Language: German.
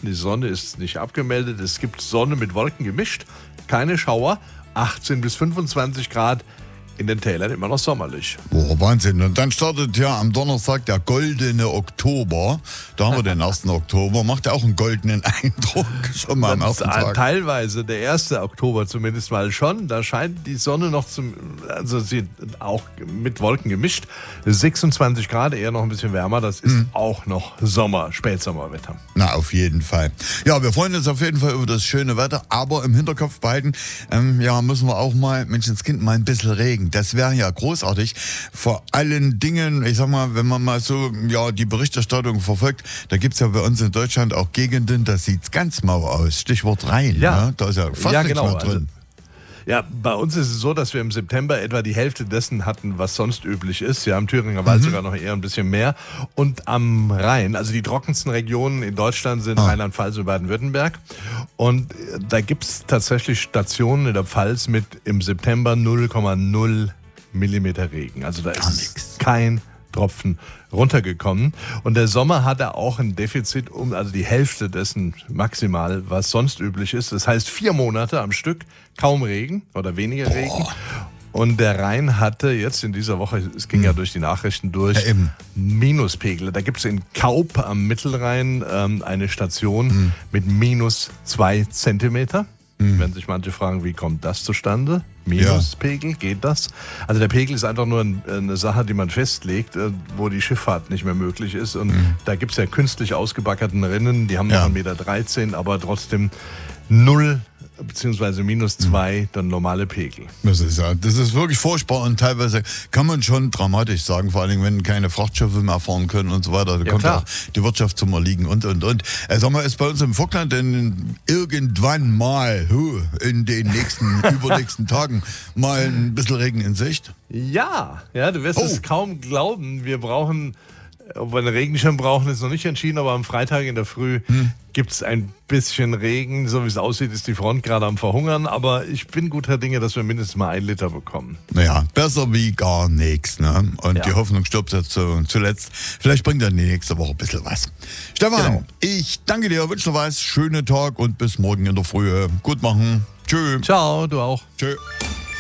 Die Sonne ist nicht abgemeldet. Es gibt Sonne mit Wolken gemischt. Keine Schauer. 18 bis 25 Grad. In den Tälern immer noch sommerlich. Oh, Wahnsinn. Und dann startet ja am Donnerstag der goldene Oktober. Da haben wir den 1. Oktober. Macht ja auch einen goldenen Eindruck. Schon mal am ersten Tag. Teilweise, der 1. Oktober zumindest mal schon. Da scheint die Sonne noch also sie auch mit Wolken gemischt. 26 Grad, eher noch ein bisschen wärmer. Das ist auch noch Spätsommerwetter. Na, auf jeden Fall. Ja, wir freuen uns auf jeden Fall über das schöne Wetter. Aber im Hinterkopf behalten, müssen wir auch mal, Menschenskind, mal ein bisschen Regen. Das wäre ja großartig. Vor allen Dingen, ich sag mal, wenn man mal so die Berichterstattung verfolgt, da gibt es ja bei uns in Deutschland auch Gegenden, da sieht's ganz mau aus. Stichwort Rhein. Ja. Ne? Da ist ja fast nichts mehr drin. Bei uns ist es so, dass wir im September etwa die Hälfte dessen hatten, was sonst üblich ist. Ja, am Thüringer Wald sogar noch eher ein bisschen mehr. Und am Rhein, also die trockensten Regionen in Deutschland sind Rheinland-Pfalz und Baden-Württemberg. Und da gibt es tatsächlich Stationen in der Pfalz mit im September 0,0 Millimeter Regen. Also da ist kein Tropfen runtergekommen. Und der Sommer hatte auch ein Defizit also die Hälfte dessen maximal, was sonst üblich ist. Das heißt 4 Monate am Stück kaum Regen oder weniger Regen. Und der Rhein hatte jetzt in dieser Woche, es ging ja durch die Nachrichten durch, Minuspegel. Da gibt es in Kaup am Mittelrhein eine Station mit -2 Zentimeter. Wenn sich manche fragen, wie kommt das zustande? Minuspegel, geht das? Also der Pegel ist einfach nur eine Sache, die man festlegt, wo die Schifffahrt nicht mehr möglich ist. Und da gibt es ja künstlich ausgebackerten Rinnen, die haben noch 1,13 Meter, aber trotzdem 0 beziehungsweise -2 der normale Pegel. Das ist wirklich furchtbar und teilweise kann man schon dramatisch sagen, vor allem wenn keine Frachtschiffe mehr fahren können und so weiter. Da kommt auch die Wirtschaft zum Erliegen und. Sag mal, ist bei uns im Vogtland denn irgendwann mal in den übernächsten Tagen mal ein bisschen Regen in Sicht? Ja, du wirst es kaum glauben. Wir brauchen, ob wir einen Regenschirm brauchen, ist noch nicht entschieden, aber am Freitag in der Früh gibt es ein bisschen Regen. So wie es aussieht, ist die Front gerade am Verhungern, aber ich bin guter Dinge, dass wir mindestens mal 1 Liter bekommen. Naja, besser wie gar nichts. Ne? Und die Hoffnung stirbt jetzt zuletzt. Vielleicht bringt dann die nächste Woche ein bisschen was. Stefan, ich danke dir, wünsche dir was, schönen Tag und bis morgen in der Früh. Gut machen. Tschö. Ciao, du auch. Tschö.